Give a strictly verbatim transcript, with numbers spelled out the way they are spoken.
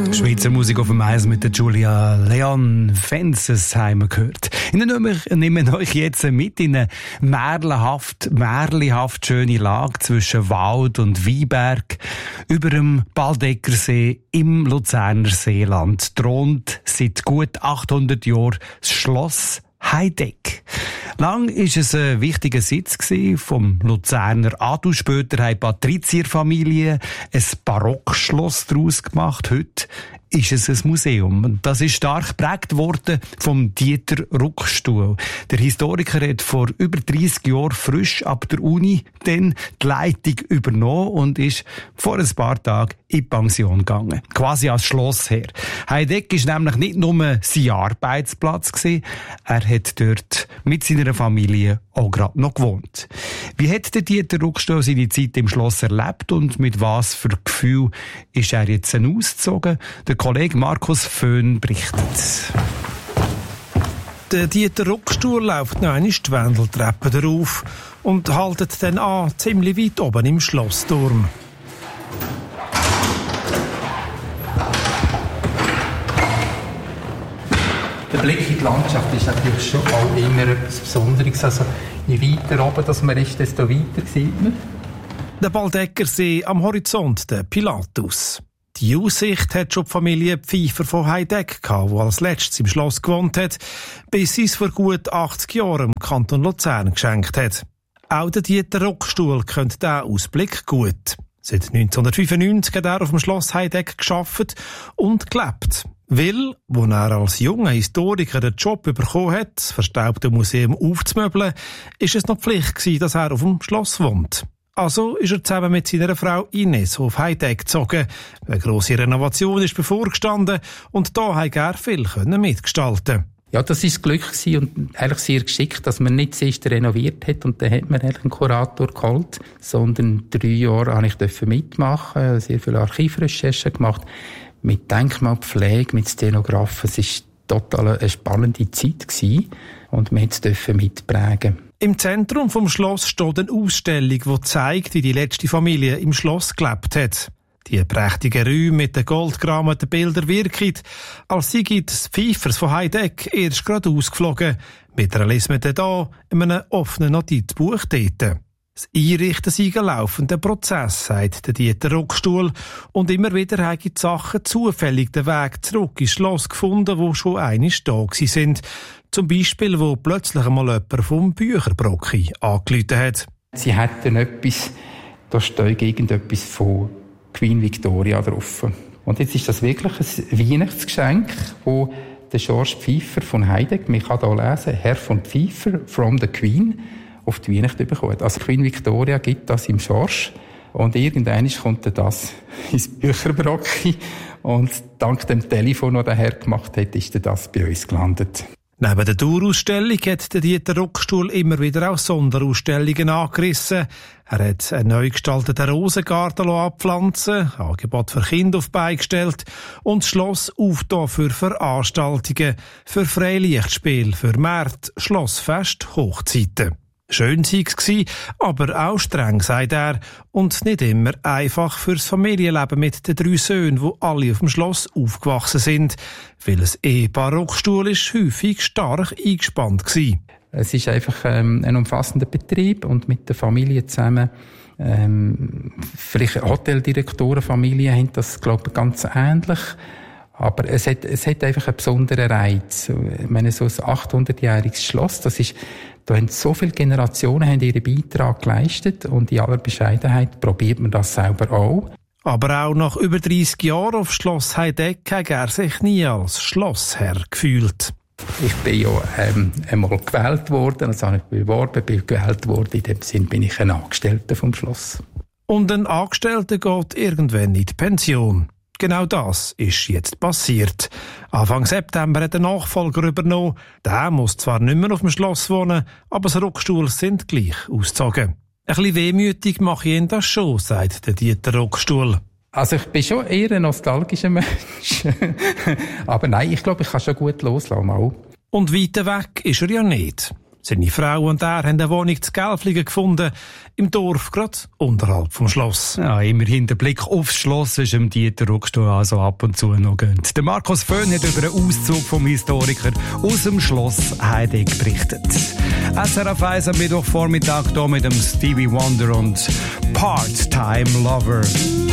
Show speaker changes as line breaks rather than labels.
Schweizer Musik auf dem Eis mit der Julia Leon Fensesheim gehört. Ich nehme euch jetzt mit in eine märchenhaft, märchenhaft schöne Lage zwischen Wald und Weinberg. Über dem Baldeckersee im Luzerner Seeland thront seit gut achthundert Jahren das Schloss Heideck. Lang war es ein wichtiger Sitz vom Luzerner Adel. Später haben Patrizierfamilien ein Barockschloss daraus gemacht. Heute ist es ein Museum. Und das ist stark geprägt worden vom Dieter Ruckstuhl. Der Historiker hat vor über dreissig Jahren frisch ab der Uni dann die Leitung übernommen und ist vor ein paar Tagen in die Pension gegangen. Quasi als Schlossherr. Heideck war nämlich nicht nur sein Arbeitsplatz gewesen, er hat dort mit seiner Familie auch gerade noch gewohnt. Wie hat der Dieter Ruckstuhl seine Zeit im Schloss erlebt und mit was für Gefühl ist er jetzt ausgezogen? Der Kollege Markus Föhn berichtet.
Der Dieter Ruckstuhl läuft noch einmal die Wendeltreppe darauf und haltet dann an, ziemlich weit oben im Schlossturm.
Der Blick in die Landschaft ist natürlich schon auch immer etwas Besonderes. Also, je weiter oben dass man ist, desto weiter sieht man.
Der Baldeckersee am Horizont, der Pilatus. Die Aussicht hat schon die Familie Pfeiffer von Heideck gehabt, die als letztes im Schloss gewohnt hat, bis sie es vor gut achtzig Jahren im Kanton Luzern geschenkt hat. Auch der Dieter Ruckstuhl kennt diesen Ausblick gut. Seit neunzehnhundertfünfundneunzig hat er auf dem Schloss Heideck gearbeitet und gelebt. Weil, als er als junger Historiker den Job bekommen hat, das verstaubte Museum aufzumöbeln, ist es noch Pflicht gewesen, dass er auf dem Schloss wohnt. Also ist er zusammen mit seiner Frau Ines auf Heideck gezogen. Eine grosse Renovation ist bevorgestanden und da konnte er viel mitgestalten.
Ja, das war das Glück und eigentlich sehr geschickt, dass man nicht zuerst renoviert hat und dann hat man eigentlich einen Kurator geholt, sondern drei Jahre durfte ich mitmachen, sehr viele Archivrecherchen gemacht, mit Denkmalpflege, mit Stenografen. Es war total eine spannende Zeit gewesen und wir durften mitprägen.
Im Zentrum vom Schloss steht eine Ausstellung, die zeigt, wie die letzte Familie im Schloss gelebt hat. Die prächtigen Räume mit den goldgerahmten Bildern wirken, als sei das Pfeifers von Heideck erst gerade ausgeflogen, mit einer Lesmete da, in einem offenen Notizbuch dort. Das Einrichten sei ein laufender Prozess, sagt der Dieter Ruckstuhl, und immer wieder haben die Sachen zufällig den Weg zurück ins Schloss gefunden, wo schon einmal da sind. Zum Beispiel, wo plötzlich einmal jemand vom Bücherbrocki angerufen hat.
Sie hatten etwas, da steht irgendetwas von Queen Victoria drauf. Und jetzt ist das wirklich ein Weihnachtsgeschenk, wo der George Pfeiffer von Heideck, man kann hier lesen, Herr von Pfeiffer, from the Queen, auf die Weihnachten bekommen. Also Queen Victoria gibt das im George und irgendwann kommt das ins Bücherbrocki und dank dem Telefon, das der Herr gemacht hat, ist das bei uns gelandet.
Neben der Dauerausstellung hat der Dieter Ruckstuhl immer wieder auch Sonderausstellungen angerissen. Er hat einen neu gestalteten Rosengarten abpflanzen, Angebot für Kinder auf beigestellt und das Schloss aufgetan für Veranstaltungen, für Freilichtspiele, für Märkte, Schlossfest, Hochzeiten. Schön sei es gsi, aber auch streng, sagt er, und nicht immer einfach fürs Familienleben mit den drei Söhnen, die alle auf dem Schloss aufgewachsen sind, weil das Ehepaar Ruckstuhl ist häufig stark eingespannt gsi.
Es ist einfach ähm, ein umfassender Betrieb und mit der Familie zusammen, ähm, vielleicht Hoteldirektorenfamilien haben das, glaube ich, ganz ähnlich. Aber es hat, es hat einfach einen besonderen Reiz. Ich meine, so ein achthundertjähriges Schloss, das ist, da haben so viele Generationen haben ihren Beitrag geleistet und in aller Bescheidenheit probiert man das selber auch.
Aber auch nach über dreissig Jahren auf Schloss Heideck hat er sich nie als Schlossherr gefühlt.
Ich bin ja ähm, einmal gewählt worden, also habe ich beworben, bin gewählt worden. In dem Sinn bin ich ein Angestellter vom Schloss.
Und ein Angestellter geht irgendwann in die Pension. Genau das ist jetzt passiert. Anfang September hat der Nachfolger übernommen. Der muss zwar nicht mehr auf dem Schloss wohnen, aber das Ruckstuhl sind gleich ausgezogen. Ein bisschen wehmütig mache ich ihn das schon, sagt der Dieter Ruckstuhl.
Also ich bin schon eher ein nostalgischer Mensch. Aber nein, ich glaube, ich kann schon gut loslassen. Auch.
Und weiter weg ist er ja nicht. Seine Frau und er haben eine Wohnung zu Gelflingen gefunden, im Dorf, gerade unterhalb vom Schloss.
Ja, immerhin der Blick aufs Schloss ist dem Dieter Ruckstuhl also ab und zu noch gönnt. Der Markus Föhn hat über einen Auszug vom Historiker aus dem Schloss Heidegg berichtet. S R F eins am Mittwochvormittag hier mit dem Stevie Wonder und Part-Time Lover.